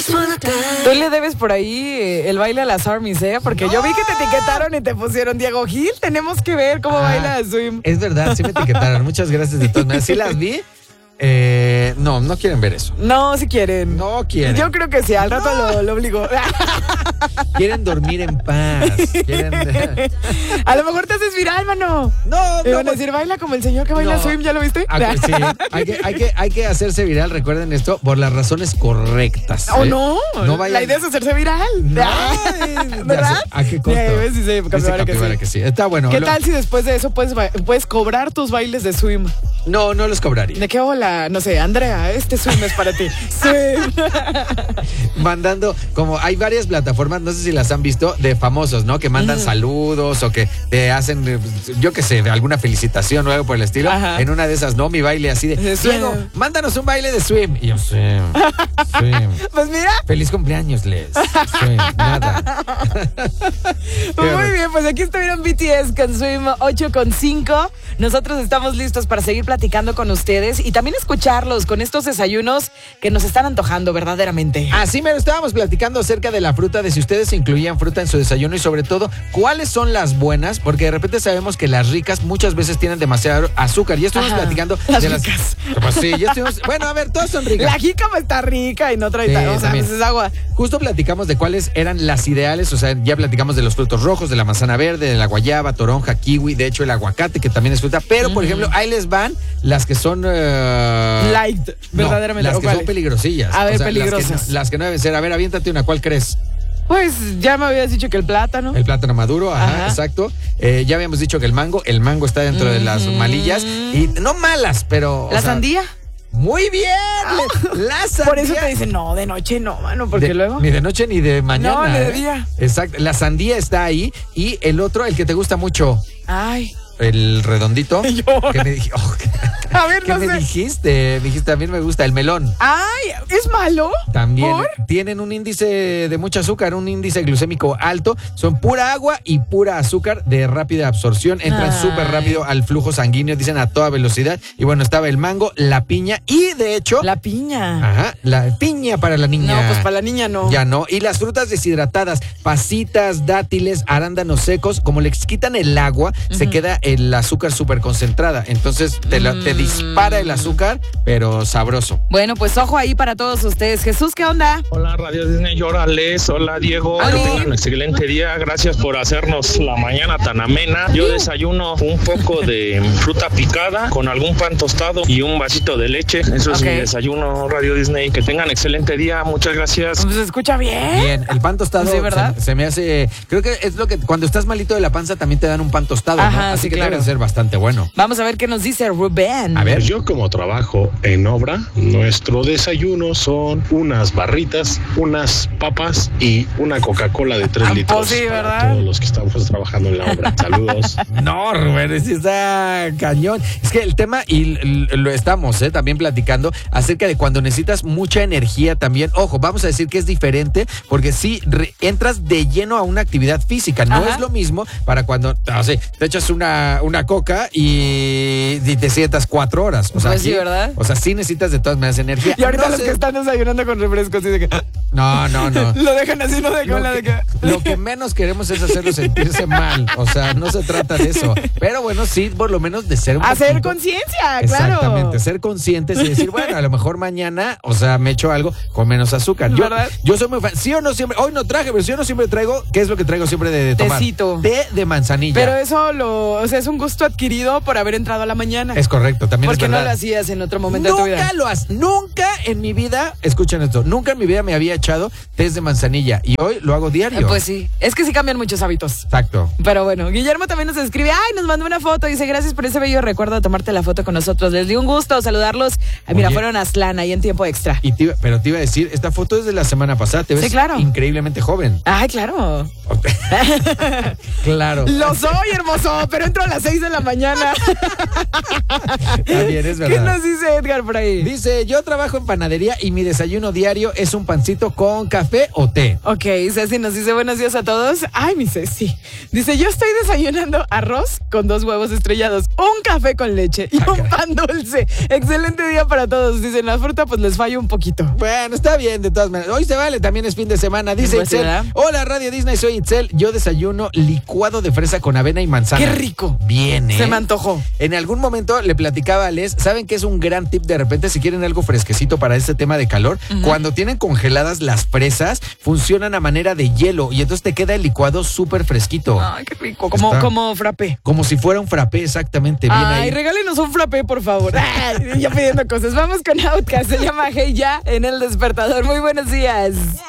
Tú le debes por ahí el baile a las armies, ¿eh? Porque yo vi que te etiquetaron y te pusieron Diego Gil. Tenemos que ver cómo baila Swim. Es verdad, sí me etiquetaron. Muchas gracias de todas maneras. Sí las vi. No quieren ver eso. No, si quieren. No quieren. Yo creo que sí, al rato lo obligó. Quieren dormir en paz. A lo mejor te haces viral, mano. No. Van a decir, baila como el señor que baila Swim, ¿ya lo viste? Sí, hay que hacerse viral, recuerden esto, por las razones correctas. ¿O no? No vayan. La idea es hacerse viral. No, ¿verdad? ¿A qué costo? Sí, capibara que sí. Está bueno. ¿Qué tal si después de eso puedes cobrar tus bailes de Swim? No los cobraría. ¿De qué hola? No sé, Andrea, este Swim es para ti. Swim. Mandando, como hay varias plataformas, no sé si las han visto, de famosos, ¿no? Que mandan saludos o que te hacen, yo qué sé, alguna felicitación o algo por el estilo. Ajá. En una de esas, ¿no? Mi baile así de, Diego, mándanos un baile de Swim. Y yo, Swim. Pues mira. Feliz cumpleaños, Les. Swim, nada. Muy bien, pues aquí estuvieron BTS con Swim 8.5. Nosotros estamos listos para seguir platicando con ustedes y también escucharlos con estos desayunos que nos están antojando verdaderamente. Así me lo estábamos platicando acerca de la fruta, de si ustedes incluían fruta en su desayuno y sobre todo, ¿cuáles son las buenas? Porque de repente sabemos que las ricas muchas veces tienen demasiado azúcar. Ya estuvimos platicando las de ricas. Pues sí, ya estuvimos. Bueno, a ver, todas son ricas. La jícama está rica y no trae o sea, pues es agua. Justo platicamos de cuáles eran las ideales, o sea, ya platicamos de los frutos rojos, de la manzana verde, de la guayaba, toronja, kiwi, de hecho el aguacate, que también es fruta, pero por ejemplo, ahí les van las que son light, verdaderamente. Las que son peligrosillas. A ver, peligrosas. Las que no deben ser. A ver, aviéntate una, ¿cuál crees? Pues ya me habías dicho que el plátano. El plátano maduro, ajá. Exacto. Ya habíamos dicho que el mango está dentro de las malillas. Y no malas, pero. ¿La sandía? Muy bien, la sandía. Por eso te dicen, no, de noche no, mano, porque luego. Ni de noche ni de mañana. No, ni de día. Exacto, la sandía está ahí. Y el otro, el que te gusta mucho. Ay. El redondito. Yo. Que me dije, a ver, ¿qué me dijiste? Me dijiste, también me gusta el melón. Ay, ¿es malo? También. ¿Por? Tienen un índice de mucho azúcar, un índice glucémico alto. Son pura agua y pura azúcar de rápida absorción. Entran súper rápido al flujo sanguíneo, dicen a toda velocidad. Y bueno, estaba el mango, la piña y de hecho. La piña. Ajá, la piña para la niña. No, pues para la niña no. Ya no. Y las frutas deshidratadas, pasitas, dátiles, arándanos secos, como les quitan el agua, se queda el azúcar súper concentrada. Entonces te dispara el azúcar, pero sabroso. Bueno, pues ojo ahí para todos ustedes. Jesús, ¿qué onda? Hola, Radio Disney, hola, Les, hola, Diego. Hola. Que tengan un excelente día. Gracias por hacernos la mañana tan amena. Yo desayuno un poco de fruta picada con algún pan tostado y un vasito de leche. Eso es mi desayuno, Radio Disney. Que tengan excelente día. Muchas gracias. Pues se escucha bien. Bien, el pan tostado sí, ¿verdad? Se me hace. Creo que es lo que cuando estás malito de la panza también te dan un pan tostado, ¿no? Así que debe ser bastante bueno. Vamos a ver qué nos dice Rubén. A ver. Yo como trabajo en obra, nuestro desayuno son unas barritas, unas papas y una Coca-Cola de 3 litros. Sí, ¿verdad? Para todos los que estamos trabajando en la obra. Saludos. No, Rubén, sí está cañón. Es que el tema, y lo estamos también platicando, acerca de cuando necesitas mucha energía también. Ojo, vamos a decir que es diferente, porque sí entras de lleno a una actividad física. No es lo mismo para cuando te echas una coca y te sientas 4 horas. O sea, pues sí, ¿verdad? O sea, sí necesitas de todas maneras energía. Y ahorita los que están desayunando con refrescos, así de que. No. Lo dejan así, no dejan la de que. Lo que menos queremos es hacerlo sentirse mal. O sea, no se trata de eso. Pero bueno, sí, por lo menos de ser un hacer conciencia, claro. Exactamente, ser conscientes y decir, bueno, a lo mejor mañana, o sea, me echo algo con menos azúcar. Yo soy muy fan. Sí o no siempre, hoy no traje, pero sí o no siempre traigo, ¿qué es lo que traigo siempre de tomar? Tecito. Té de manzanilla. Pero eso, es un gusto adquirido por haber entrado a la mañana. Es correcto, también ¿Por es qué verdad. no lo hacías en otro momento de tu vida? Nunca en mi vida, escuchen esto, nunca en mi vida me había echado té de manzanilla y hoy lo hago diario. Pues sí, es que sí cambian muchos hábitos. Exacto. Pero bueno, Guillermo también nos escribe, nos mandó una foto, dice, gracias por ese bello recuerdo de tomarte la foto con nosotros. Les dio un gusto saludarlos. Mira, fueron a Aztlán ahí en tiempo extra. Pero te iba a decir, esta foto es de la semana pasada, te ves increíblemente joven. Ay, claro. Claro. Lo soy, hermoso, pero entro a las 6 de la mañana. También es verdad. ¿Qué nos dice Edgar por ahí? Dice, yo trabajo en panadería y mi desayuno diario es un pancito con café o té. Ok, Ceci nos dice buenos días a todos. Ay, mi Ceci. Dice, yo estoy desayunando arroz con 2 huevos estrellados, un café con leche y un pan dulce. Excelente día para todos. Dicen, la fruta pues les falla un poquito. Bueno, está bien de todas maneras. Hoy se vale, también es fin de semana. Dice Pues, Itzel, ¿verdad? hola Radio Disney, soy Itzel. Yo desayuno licuado de fresa con avena y manzana. ¡Qué rico! Bien, ¿eh? Se me antojó. En algún momento le platicaba a Les, ¿saben qué es un gran tip de repente si quieren algo fresquecito para este tema de calor? Cuando tienen congeladas las fresas, funcionan a manera de hielo y entonces te queda el licuado súper fresquito. Ay, qué rico. Como frappé. Como si fuera un frappé, exactamente. Bien Ay, ahí. regálenos un frappé, por favor. Ay, ya pidiendo cosas. Vamos con Outcast. Se llama Hey Ya en El Despertador. Muy buenos días.